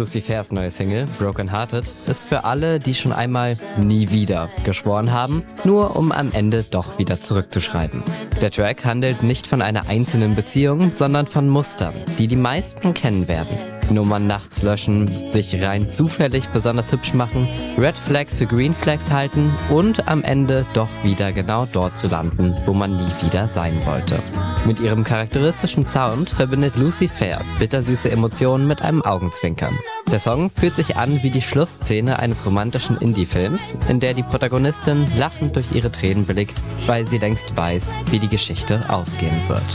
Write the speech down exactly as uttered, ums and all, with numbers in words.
Lucy Fairs neue Single Broken Hearted ist für alle, die schon einmal nie wieder geschworen haben, nur um am Ende doch wieder zurückzuschreiben. Der Track handelt nicht von einer einzelnen Beziehung, sondern von Mustern, die die meisten kennen werden. Nummern nachts löschen, sich rein zufällig besonders hübsch machen, Red Flags für Green Flags halten und am Ende doch wieder genau dort zu landen, wo man nie wieder sein wollte. Mit ihrem charakteristischen Sound verbindet Lucy Fair bittersüße Emotionen mit einem Augenzwinkern. Der Song fühlt sich an wie die Schlussszene eines romantischen Indie-Films, in der die Protagonistin lachend durch ihre Tränen blickt, weil sie längst weiß, wie die Geschichte ausgehen wird.